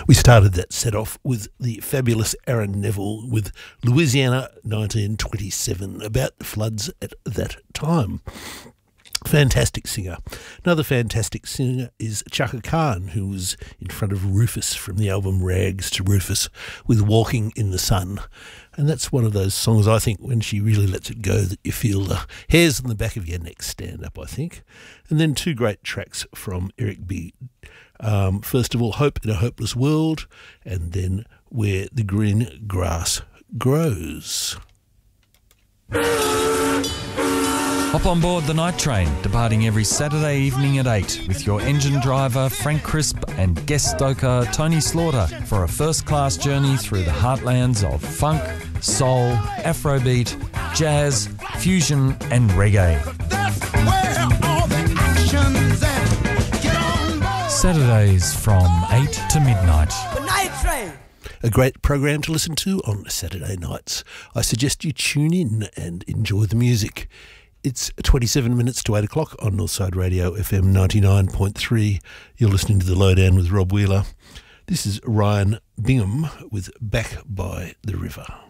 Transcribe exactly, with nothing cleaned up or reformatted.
We started that set off with the fabulous Aaron Neville with Louisiana nineteen twenty-seven, about the floods at that time. Fantastic singer. Another fantastic singer is Chaka Khan, who was in front of Rufus from the album Rags to Rufus with Walking in the Sun. And that's one of those songs, I think, when she really lets it go, that you feel the hairs on the back of your neck stand up, I think. And then two great tracks from Eric B. Um, first of all, Hope in a Hopeless World, and then Where the Green Grass Grows. Hop on board the night train, departing every Saturday evening at eight with your engine driver Frank Crisp and guest stoker Tony Slaughter for a first-class journey through the heartlands of funk, soul, afrobeat, jazz, fusion and reggae. That's where all the action's at. Get on board. Saturdays from eight to midnight. The night train. A great program to listen to on Saturday nights. I suggest you tune in and enjoy the music. It's twenty-seven minutes to eight o'clock on Northside Radio F M ninety-nine point three. You're listening to The Lowdown with Rob Wheeler. This is Ryan Bingham with Back by the River.